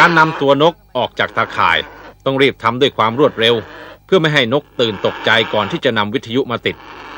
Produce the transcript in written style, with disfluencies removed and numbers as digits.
การนำตัวนกออกจากตาข่ายต้องรีบทำด้วยความรวดเร็วเพื่อไม่ให้นกตื่นตกใจก่อนที่จะนำวิทยุมาติด